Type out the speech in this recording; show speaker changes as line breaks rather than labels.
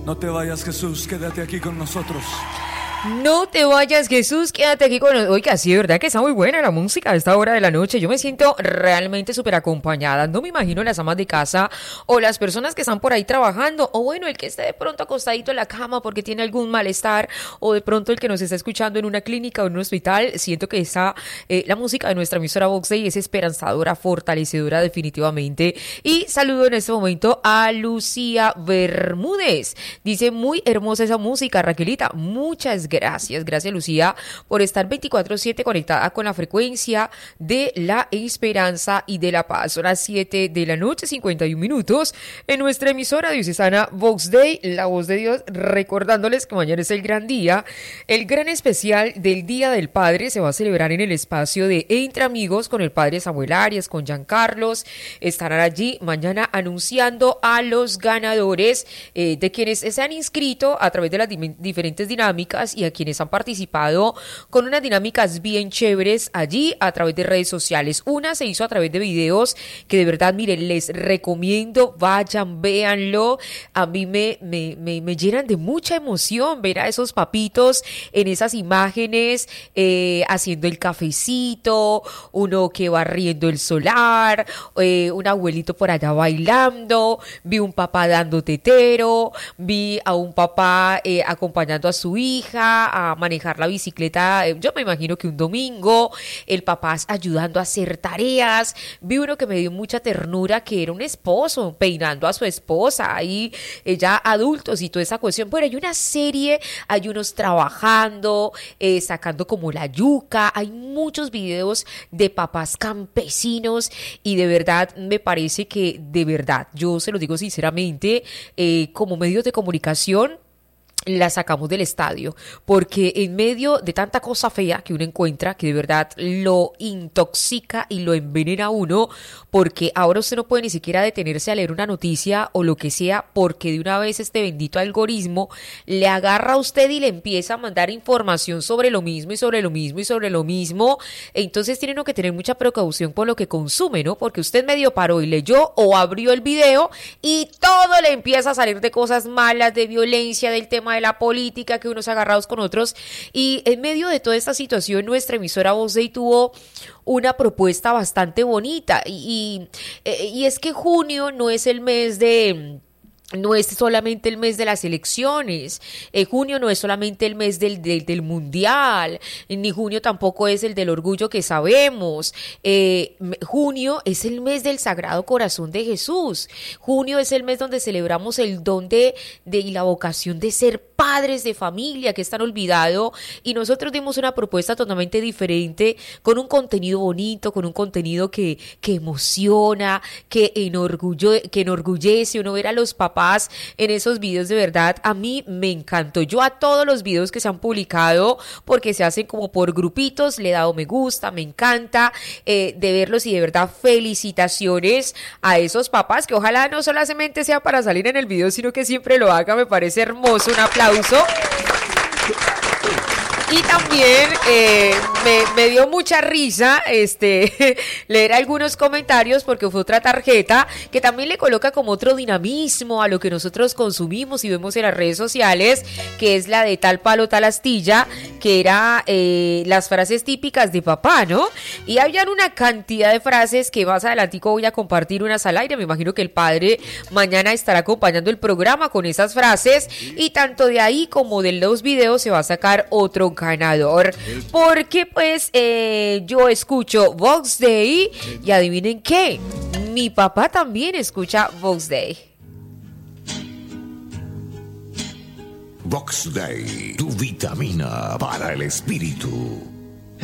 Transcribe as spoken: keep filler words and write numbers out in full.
No te vayas, Jesús, quédate aquí con nosotros.
No te vayas, Jesús, quédate aquí con nosotros. Oiga, sí, de verdad que está muy buena la música a esta hora de la noche. Yo me siento realmente súper acompañada. No me imagino las amas de casa o las personas que están por ahí trabajando. O bueno, el que esté de pronto acostadito en la cama porque tiene algún malestar. O de pronto el que nos está escuchando en una clínica o en un hospital. Siento que esta, eh, la música de nuestra emisora Vox Day es esperanzadora, fortalecedora definitivamente. Y saludo en este momento a Lucía Bermúdez. Dice, muy hermosa esa música, Raquelita. Muchas gracias. Gracias, gracias Lucía por estar veinticuatro siete conectada con la frecuencia de la esperanza y de la paz. Son las siete de la noche, cincuenta y un minutos, en nuestra emisora diocesana Vox Day, la voz de Dios, recordándoles que mañana es el gran día. El gran especial del Día del Padre se va a celebrar en el espacio de Entre Amigos con el Padre Samuel Arias, con Giancarlos. Estarán allí mañana anunciando a los ganadores eh, de quienes se han inscrito a través de las di- diferentes dinámicas y a quienes han participado con unas dinámicas bien chéveres allí a través de redes sociales. Una se hizo a través de videos que de verdad, miren, les recomiendo, vayan, véanlo. A mí me, me, me, me llenan de mucha emoción ver a esos papitos en esas imágenes eh, haciendo el cafecito, uno que va riendo el solar, eh, un abuelito por allá bailando, vi un papá dando tetero, vi a un papá eh, acompañando a su hija a manejar la bicicleta, yo me imagino que un domingo, el papá ayudando a hacer tareas. Vi uno que me dio mucha ternura, que era un esposo peinando a su esposa, ahí ya adultos y toda esa cuestión. Bueno, hay una serie, hay unos trabajando, eh, sacando como la yuca, hay muchos videos de papás campesinos y de verdad me parece que, de verdad, yo se lo digo sinceramente, eh, como medios de comunicación, la sacamos del estadio, porque en medio de tanta cosa fea que uno encuentra, que de verdad lo intoxica y lo envenena a uno, porque ahora usted no puede ni siquiera detenerse a leer una noticia o lo que sea, porque de una vez este bendito algoritmo le agarra a usted y le empieza a mandar información sobre lo mismo y sobre lo mismo y sobre lo mismo. Entonces tiene uno que tener mucha precaución por lo que consume, ¿no? Porque usted medio paró y leyó o abrió el video y todo le empieza a salir de cosas malas, de violencia, del tema de la política, que unos agarrados con otros. Y en medio de toda esta situación, nuestra emisora Vox Day tuvo una propuesta bastante bonita y, y, y es que junio no es el mes de... No es solamente el mes de las elecciones, eh, junio no es solamente el mes del, del, del mundial, ni junio tampoco es el del orgullo que sabemos, eh, junio es el mes del Sagrado Corazón de Jesús, junio es el mes donde celebramos el don de, de y la vocación de ser padres de familia, que es tan olvidado, y nosotros dimos una propuesta totalmente diferente, con un contenido bonito, con un contenido que, que emociona, que, enorgullo, que enorgullece, uno ver a los papás en esos videos. De verdad, a mí me encantó. Yo a todos los videos que se han publicado, porque se hacen como por grupitos, le he dado me gusta, me encanta eh, de verlos y de verdad felicitaciones a esos papás, que ojalá no solamente sea para salir en el video, sino que siempre lo haga. Me parece hermoso, un aplauso. Y también eh, me, me dio mucha risa este leer algunos comentarios, porque fue otra tarjeta que también le coloca como otro dinamismo a lo que nosotros consumimos y vemos en las redes sociales, que es la de tal palo, tal astilla, que era eh, las frases típicas de papá, ¿no? Y habían una cantidad de frases que más adelantico voy a compartir unas al aire. Me imagino que el padre mañana estará acompañando el programa con esas frases, y tanto de ahí como de los videos se va a sacar otro ganador, porque pues eh, yo escucho Vox Day y adivinen qué, mi papá también escucha Vox Day.
Vox Day, tu vitamina para el espíritu.